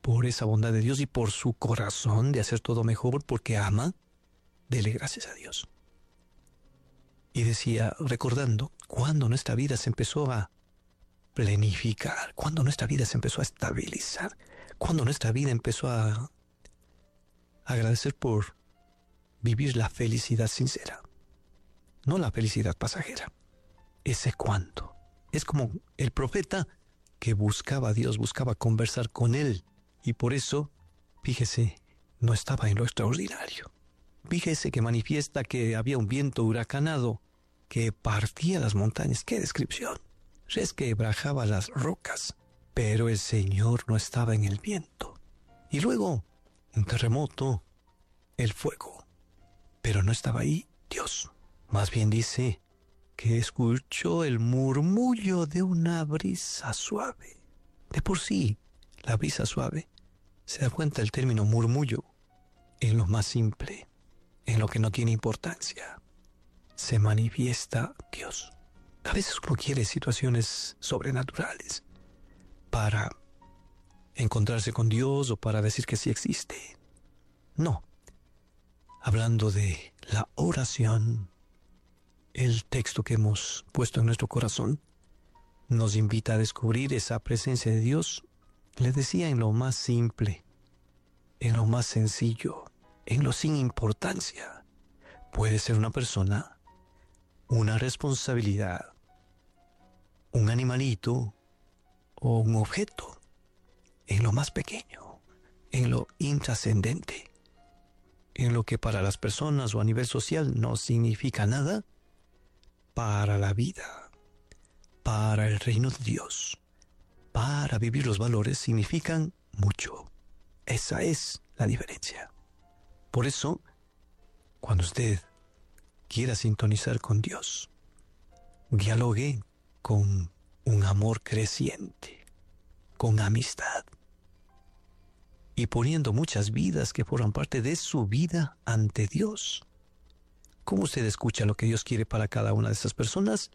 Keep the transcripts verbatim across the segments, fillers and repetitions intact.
por esa bondad de Dios y por su corazón de hacer todo mejor porque ama, dele gracias a Dios. Y decía, recordando, cuando nuestra vida se empezó a planificar, cuando nuestra vida se empezó a estabilizar, cuando nuestra vida empezó a agradecer por vivir la felicidad sincera, no la felicidad pasajera. Ese cuándo. Es como el profeta que buscaba a Dios, buscaba conversar con Él. Y por eso, fíjese, no estaba en lo extraordinario. Fíjese que manifiesta que había un viento huracanado que partía las montañas. ¡Qué descripción! Resquebrajaba las rocas, pero el Señor no estaba en el viento. Y luego, un terremoto, el fuego, pero no estaba ahí Dios. Más bien dice que escuchó el murmullo de una brisa suave. De por sí, la brisa suave, se da cuenta el término murmullo, en lo más simple, en lo que no tiene importancia, se manifiesta Dios. A veces uno quiere situaciones sobrenaturales para encontrarse con Dios o para decir que sí existe. No. Hablando de la oración, el texto que hemos puesto en nuestro corazón nos invita a descubrir esa presencia de Dios, le decía, en lo más simple, en lo más sencillo, en lo sin importancia. Puede ser una persona, una responsabilidad, un animalito o un objeto, en lo más pequeño, en lo intrascendente, en lo que para las personas o a nivel social no significa nada, para la vida, para el reino de Dios, para vivir los valores significan mucho. Esa es la diferencia. Por eso, cuando usted quiera sintonizar con Dios, dialogue con un amor creciente, con amistad, y poniendo muchas vidas que forman parte de su vida ante Dios. ¿Cómo usted escucha lo que Dios quiere para cada una de esas personas?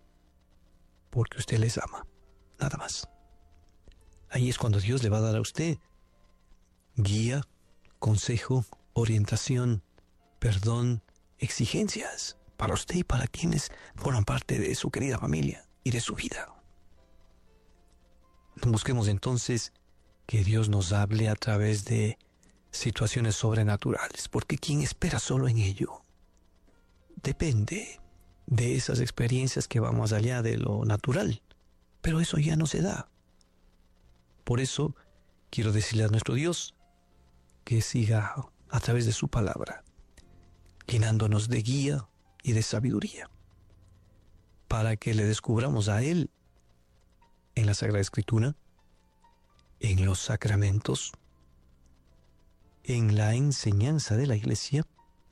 Porque usted les ama, nada más. Ahí es cuando Dios le va a dar a usted guía, consejo, orientación, perdón, exigencias para usted y para quienes forman parte de su querida familia y de su vida. Busquemos entonces que Dios nos hable a través de situaciones sobrenaturales, porque quien espera solo en ello depende de esas experiencias que van más allá de lo natural, pero eso ya no se da. Por eso quiero decirle a nuestro Dios que siga a través de su palabra, llenándonos de guía y de sabiduría, para que le descubramos a Él en la Sagrada Escritura, en los sacramentos, en la enseñanza de la Iglesia,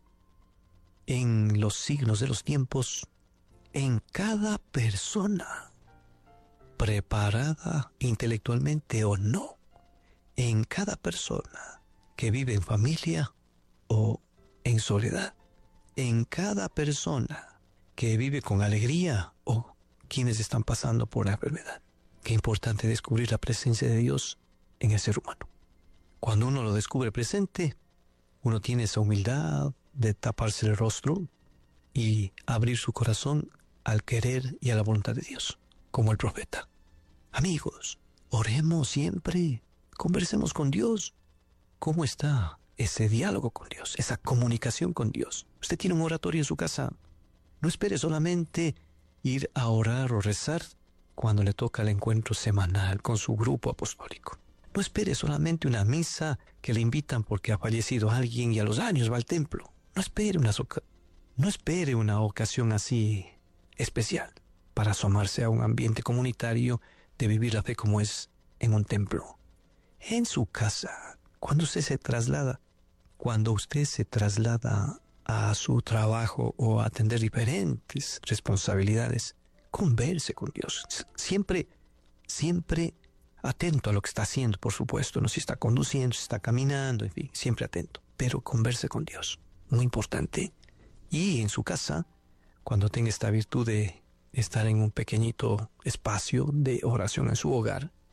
en los signos de los tiempos, en cada persona, preparada intelectualmente o no, en cada persona que vive en familia o en soledad, en cada persona que vive con alegría o quienes están pasando por la enfermedad. Qué importante descubrir la presencia de Dios en el ser humano. Cuando uno lo descubre presente, uno tiene esa humildad de taparse el rostro y abrir su corazón al querer y a la voluntad de Dios, como el profeta. Amigos, oremos siempre, conversemos con Dios. ¿Cómo está ese diálogo con Dios, esa comunicación con Dios? Usted tiene un oratorio en su casa. No espere solamente ir a orar o rezar cuando le toca el encuentro semanal con su grupo apostólico. No espere solamente una misa que le invitan porque ha fallecido alguien y a los años va al templo. No espere una, no espere una ocasión así especial para asomarse a un ambiente comunitario de vivir la fe como es en un templo. En su casa, cuando usted se traslada, cuando usted se traslada a su trabajo o a atender diferentes responsabilidades, converse con Dios. Siempre, siempre atento a lo que está haciendo, por supuesto, no si está conduciendo, si está caminando, en fin, siempre atento. Pero converse con Dios, muy importante. Y en su casa, cuando tenga esta virtud de estar en un pequeñito espacio de oración en su hogar,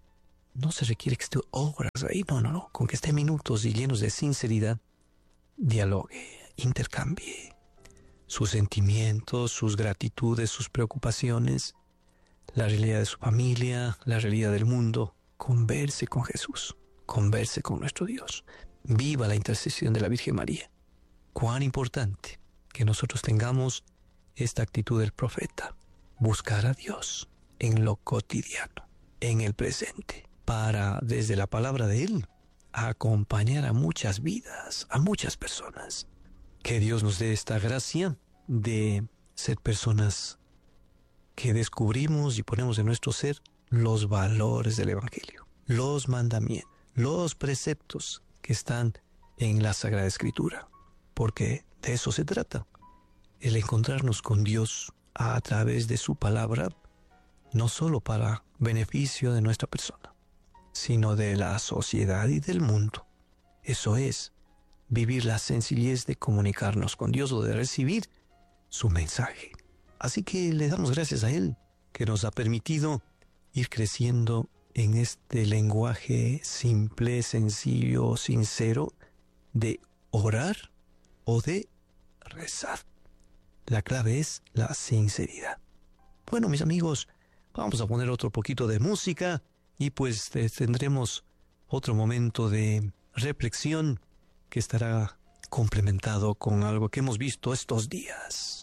no se requiere que esté horas ahí, no, no, no, con que esté minutos y llenos de sinceridad, dialogue, intercambie sus sentimientos, sus gratitudes, sus preocupaciones, la realidad de su familia, la realidad del mundo. Converse con Jesús, converse con nuestro Dios. Viva la intercesión de la Virgen María. Cuán importante que nosotros tengamos esta actitud del profeta, buscar a Dios en lo cotidiano, en el presente, para desde la palabra de Él acompañar a muchas vidas, a muchas personas. Que Dios nos dé esta gracia de ser personas que descubrimos y ponemos en nuestro ser los valores del Evangelio, los mandamientos, los preceptos que están en la Sagrada Escritura, porque de eso se trata, el encontrarnos con Dios a través de su palabra, no solo para beneficio de nuestra persona, sino de la sociedad y del mundo. Eso es vivir la sencillez de comunicarnos con Dios o de recibir su mensaje. Así que le damos gracias a Él, que nos ha permitido ir creciendo en este lenguaje simple, sencillo, sincero, de orar o de rezar. La clave es la sinceridad. Bueno, mis amigos, vamos a poner otro poquito de música y pues eh, tendremos otro momento de reflexión que estará complementado con algo que hemos visto estos días.